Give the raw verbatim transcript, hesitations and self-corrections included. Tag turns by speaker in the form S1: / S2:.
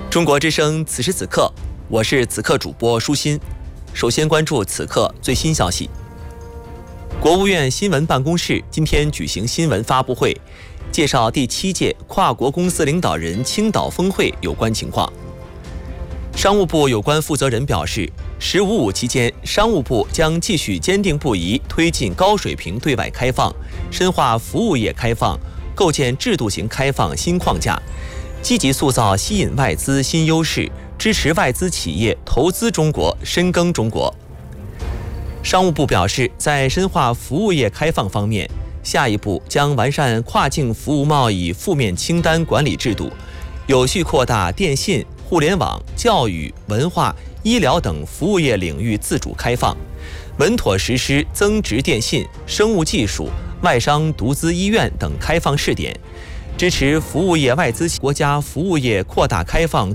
S1: 中国之声，此时此刻，我是此刻主播舒心。首先关注此刻最新消息。国务院新闻办公室今天举行新闻发布会，介绍第七届跨国公司领导人青岛峰会有关情况。商务部有关负责人表示，十五五期间，商务部将继续坚定不移推进高水平对外开放，深化服务业开放，构建制度型开放新框架，积极塑造吸引外资新优势，支持外资企业投资中国、深耕中国。商务部表示，在深化服务业开放方面，下一步将完善跨境服务贸易负面清单管理制度，有序扩大电信、互联网、教育、文化、医疗等服务业领域自主开放，稳妥实施增值电信、生物技术、外商独资医院等开放试点，支持服务业外资国家服务业扩大开放